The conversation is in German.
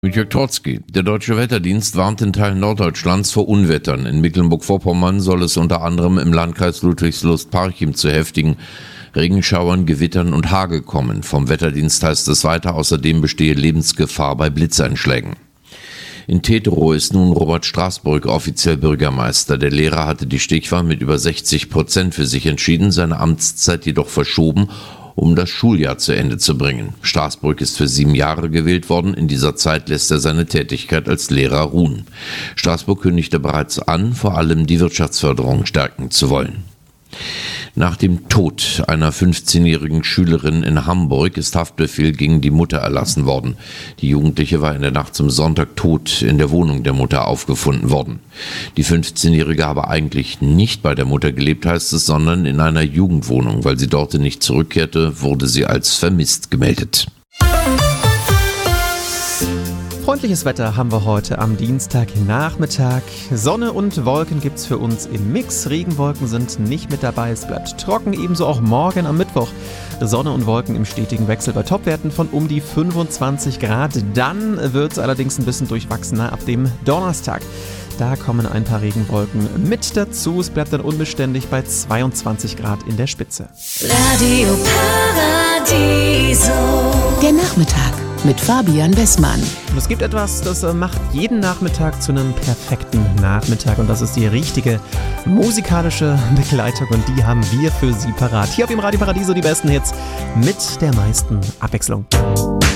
Mit Jörg Trotzki. Der Deutsche Wetterdienst warnt in Teilen Norddeutschlands vor Unwettern. In Mecklenburg-Vorpommern soll es unter anderem im Landkreis Ludwigslust-Parchim zu heftigen Regenschauern, Gewittern und Hagel kommen. Vom Wetterdienst heißt es weiter, außerdem bestehe Lebensgefahr bei Blitzeinschlägen. In Teterow ist nun Robert Straßburg offiziell Bürgermeister. Der Lehrer hatte die Stichwahl mit über 60% für sich entschieden, seine Amtszeit jedoch verschoben, um das Schuljahr zu Ende zu bringen. Straßburg ist für 7 Jahre gewählt worden. In dieser Zeit lässt er seine Tätigkeit als Lehrer ruhen. Straßburg kündigte bereits an, vor allem die Wirtschaftsförderung stärken zu wollen. Nach dem Tod einer 15-jährigen Schülerin in Hamburg ist Haftbefehl gegen die Mutter erlassen worden. Die Jugendliche war in der Nacht zum Sonntag tot in der Wohnung der Mutter aufgefunden worden. Die 15-Jährige habe eigentlich nicht bei der Mutter gelebt, heißt es, sondern in einer Jugendwohnung. Weil sie dort nicht zurückkehrte, wurde sie als vermisst gemeldet. Freundliches Wetter haben wir heute am Dienstagnachmittag. Sonne und Wolken gibt's für uns im Mix. Regenwolken sind nicht mit dabei. Es bleibt trocken, ebenso auch morgen am Mittwoch. Sonne und Wolken im stetigen Wechsel bei Topwerten von um die 25 Grad. Dann wird's allerdings ein bisschen durchwachsener ab dem Donnerstag. Da kommen ein paar Regenwolken mit dazu. Es bleibt dann unbeständig bei 22 Grad in der Spitze. Radio Paradiso. Der Nachmittag mit Fabian Wessmann. Und es gibt etwas, das macht jeden Nachmittag zu einem perfekten Nachmittag. Und das ist die richtige musikalische Begleitung. Und die haben wir für Sie parat. Hier auf dem Radio Paradiso die besten Hits mit der meisten Abwechslung.